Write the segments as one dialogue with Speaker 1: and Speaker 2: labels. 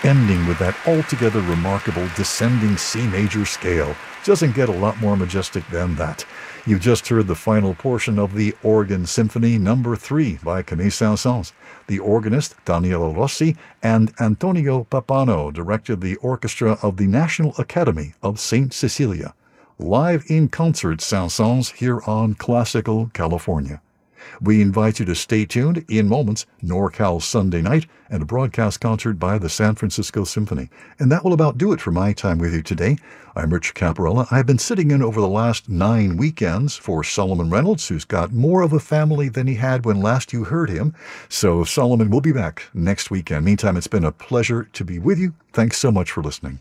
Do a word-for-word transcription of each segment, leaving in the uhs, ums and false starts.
Speaker 1: ending with that altogether remarkable descending C major scale. Doesn't get a lot more majestic than that. You've just heard the final portion of the Organ Symphony Number three by Camille Saint-Saëns. The organist, Daniele Rossi, and Antonio Pappano directed the orchestra of the National Academy of Saint Cecilia. Live in concert Saint-Saëns here on Classical California. We invite you to stay tuned. In moments, NorCal Sunday Night and a broadcast concert by the San Francisco Symphony. And that will about do it for my time with you today. I'm Rich Caparella. I've been sitting in over the last nine weekends for Solomon Reynolds, who's got more of a family than he had when last you heard him. So Solomon will be back next weekend. Meantime, it's been a pleasure to be with you. Thanks so much for listening.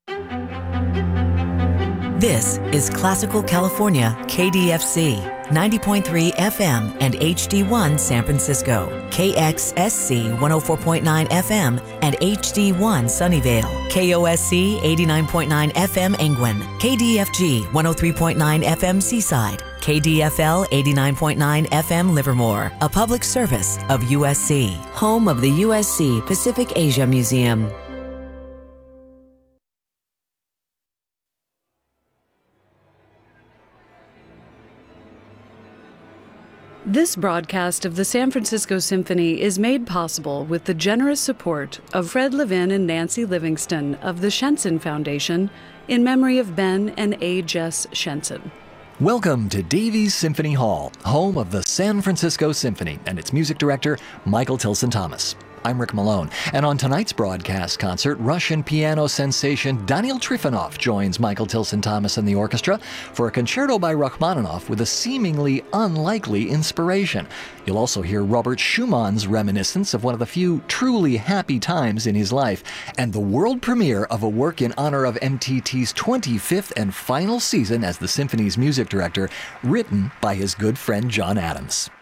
Speaker 2: This is Classical California, K D F C, ninety point three F M and H D one San Francisco, K X S C one oh four point nine F M and H D one Sunnyvale, K O S C eighty-nine point nine F M Angwin, K D F G one oh three point nine F M Seaside, K D F L eighty-nine point nine F M Livermore, a public service of U S C, home of the U S C Pacific Asia Museum.
Speaker 3: This broadcast of the San Francisco Symphony is made possible with the generous support of Fred Levin and Nancy Livingston of the Shenson Foundation in memory of Ben and A. Jess Shenson.
Speaker 4: Welcome to Davies Symphony Hall, home of the San Francisco Symphony and its music director, Michael Tilson Thomas. I'm Rick Malone, and on tonight's broadcast concert, Russian piano sensation Daniil Trifonov joins Michael Tilson Thomas and the orchestra for a concerto by Rachmaninoff with a seemingly unlikely inspiration. You'll also hear Robert Schumann's reminiscence of one of the few truly happy times in his life, and the world premiere of a work in honor of M T T's twenty-fifth and final season as the symphony's music director, written by his good friend John Adams.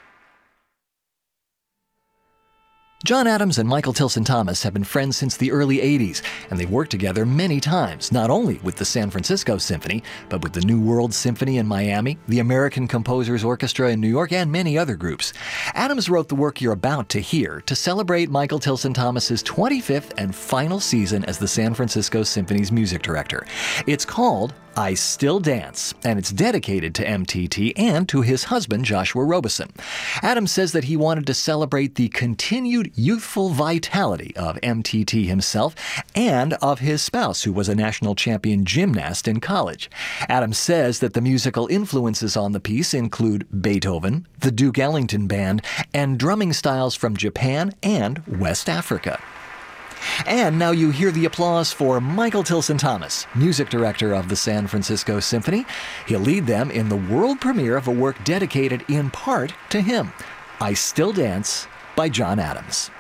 Speaker 4: John Adams and Michael Tilson Thomas have been friends since the early eighties, and they've worked together many times, not only with the San Francisco Symphony, but with the New World Symphony in Miami, the American Composers Orchestra in New York, and many other groups. Adams wrote the work you're about to hear to celebrate Michael Tilson Thomas's twenty-fifth and final season as the San Francisco Symphony's music director. It's called I Still Dance, and it's dedicated to M T T and to his husband, Joshua Robeson. Adams says that he wanted to celebrate the continued youthful vitality of M T T himself and of his spouse, who was a national champion gymnast in college. Adams says that the musical influences on the piece include Beethoven, the Duke Ellington Band, and drumming styles from Japan and West Africa. And now you hear the applause for Michael Tilson Thomas, music director of the San Francisco Symphony. He'll lead them in the world premiere of a work dedicated in part to him, I Still Dance by John Adams.